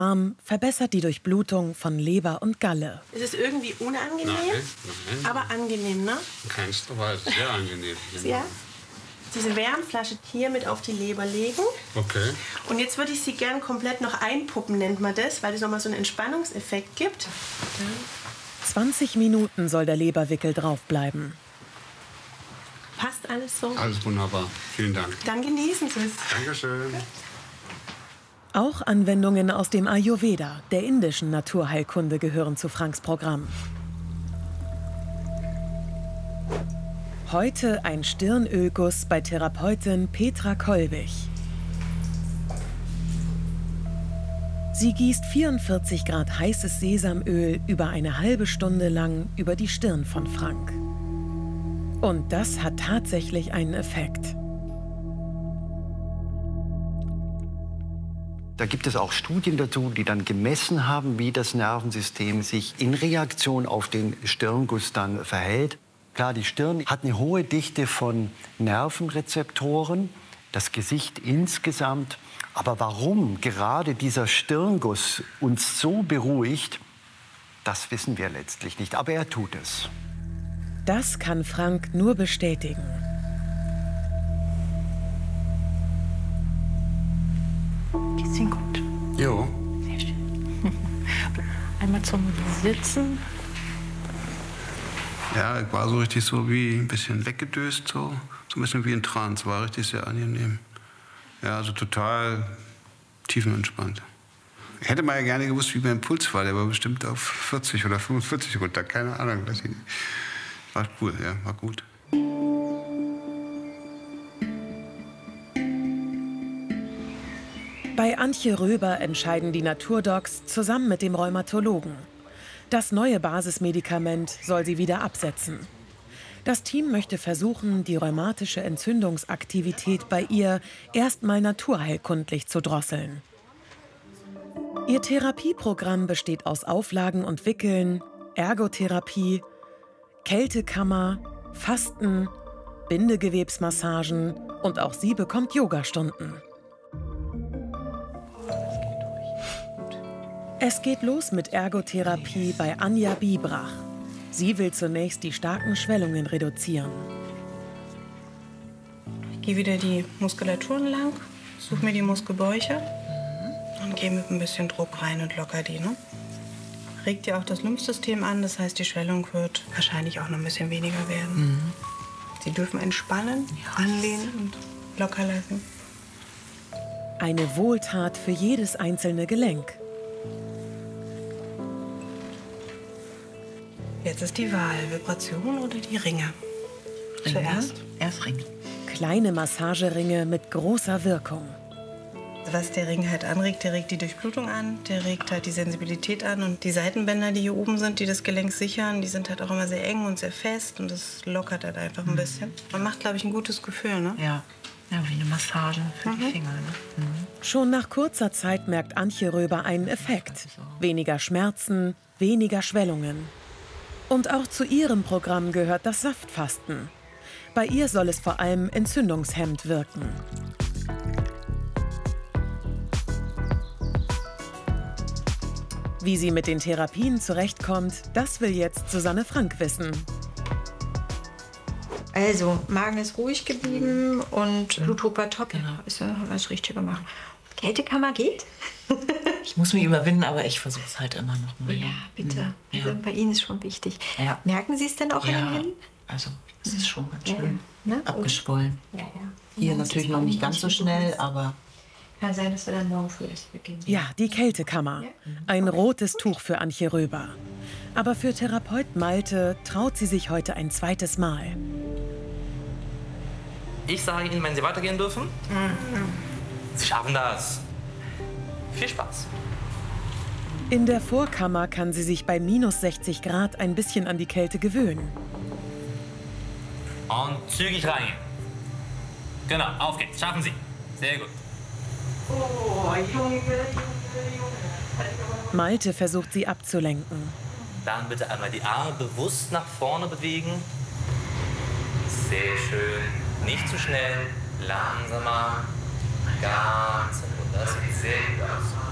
verbessert die Durchblutung von Leber und Galle. Es ist irgendwie unangenehm, Nein. aber angenehm, ne? Keinster Weise, sehr angenehm. Ja. Diese Wärmflasche hier mit auf die Leber legen. Okay. Und jetzt würde ich sie gern komplett noch einpuppen, nennt man das, weil es nochmal so einen Entspannungseffekt gibt. 20 Minuten soll der Leberwickel draufbleiben. Passt alles so? Alles wunderbar. Vielen Dank. Dann genießen Sie es. Dankeschön. Auch Anwendungen aus dem Ayurveda, der indischen Naturheilkunde, gehören zu Franks Programm. Heute ein Stirnölguss bei Therapeutin Petra Kolbig. Sie gießt 44 Grad heißes Sesamöl über eine halbe Stunde lang über die Stirn von Frank. Und das hat tatsächlich einen Effekt. Da gibt es auch Studien dazu, die dann gemessen haben, wie das Nervensystem sich in Reaktion auf den Stirnguss dann verhält. Klar, die Stirn hat eine hohe Dichte von Nervenrezeptoren, das Gesicht insgesamt. Aber warum gerade dieser Stirnguss uns so beruhigt, das wissen wir letztlich nicht. Aber er tut es. Das kann Frank nur bestätigen. Geht's Ihnen gut? Jo. Sehr schön. Einmal zum Sitzen. Ja, ich war so richtig so wie ein bisschen weggedöst, so ein bisschen wie ein Trance. War richtig sehr angenehm. Ja, also total tiefenentspannt. Ich hätte mal ja gerne gewusst, wie mein Puls war. Der war bestimmt auf 40 oder 45 runter. Keine Ahnung, weiß ich nicht. War cool, ja, war gut. Bei Antje Röber entscheiden die Naturdocs zusammen mit dem Rheumatologen. Das neue Basismedikament soll sie wieder absetzen. Das Team möchte versuchen, die rheumatische Entzündungsaktivität bei ihr erstmal naturheilkundlich zu drosseln. Ihr Therapieprogramm besteht aus Auflagen und Wickeln, Ergotherapie, Kältekammer, Fasten, Bindegewebsmassagen und auch sie bekommt Yogastunden. Es geht los mit Ergotherapie bei Anja Biebrach. Sie will zunächst die starken Schwellungen reduzieren. Ich gehe wieder die Muskulaturen lang, suche mir die Muskelbäuche und gehe mit ein bisschen Druck rein und locker die. Ne? Regt ja auch das Lymphsystem an, das heißt, die Schwellung wird wahrscheinlich auch noch ein bisschen weniger werden. Sie dürfen entspannen, anlehnen und locker lassen. Eine Wohltat für jedes einzelne Gelenk. Jetzt ist die Wahl, Vibration oder die Ringe? Zuerst? Erst Ring. Kleine Massageringe mit großer Wirkung. Was der Ring halt anregt, der regt die Durchblutung an, der regt halt die Sensibilität an. Und die Seitenbänder, die hier oben sind, die das Gelenk sichern, die sind halt auch immer sehr eng und sehr fest. Und das lockert halt einfach ein bisschen. Man macht, glaube ich, ein gutes Gefühl, ne? Ja. Ja, wie eine Massage für die Finger. Ne? Schon nach kurzer Zeit merkt Antje Röber einen Effekt. Weniger Schmerzen, weniger Schwellungen. Und auch zu ihrem Programm gehört das Saftfasten. Bei ihr soll es vor allem entzündungshemmend wirken. Wie sie mit den Therapien zurechtkommt, das will jetzt Susanne Frank wissen. Also, Magen ist ruhig geblieben und Blutdruck war top. Genau, ist ja alles richtig gemacht. Kältekammer geht? Ich muss mich überwinden, aber ich versuche es halt immer noch mal. Ja, bitte. Ja. Also, bei Ihnen ist schon wichtig. Ja. Merken Sie es denn auch an den Händen? Also es ist schon ganz schön Ne? abgeschwollen. Ja. Hier natürlich noch nicht ganz so schnell, aber... Kann sein, dass wir dann morgen früh erst beginnen. Ja, die Kältekammer. Ein rotes Tuch für Antje Röber. Aber für Therapeut Malte traut sie sich heute ein zweites Mal. Ich sage Ihnen, wenn Sie weitergehen dürfen, Sie schaffen das. Viel Spaß. In der Vorkammer kann sie sich bei minus 60 Grad ein bisschen an die Kälte gewöhnen. Und zügig reingehen. Genau, auf geht's. Schaffen Sie. Sehr gut. Malte versucht sie abzulenken. Dann bitte einmal die Arme bewusst nach vorne bewegen. Sehr schön. Nicht zu schnell. Langsamer. Ganz in Ruhe. Das sieht sehr gut aus.